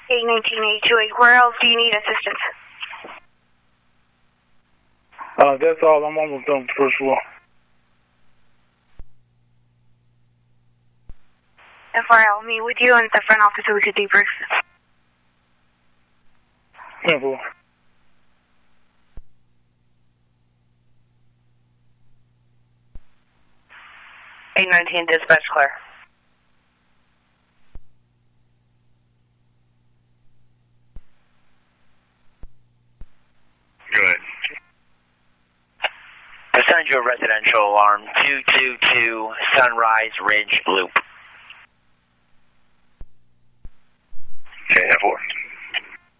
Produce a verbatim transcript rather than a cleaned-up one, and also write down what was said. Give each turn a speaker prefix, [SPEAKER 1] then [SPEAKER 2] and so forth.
[SPEAKER 1] eight nineteen eight two eight. Where else do you need assistance?
[SPEAKER 2] Uh, that's all. I'm almost done with the first floor.
[SPEAKER 1] F R L, I'll meet with you in the front office so we could debrief.
[SPEAKER 2] ten four.
[SPEAKER 3] eight nineteen, dispatch clear.
[SPEAKER 4] Good.
[SPEAKER 5] Assigned you a residential alarm, two two two Sunrise Ridge Loop.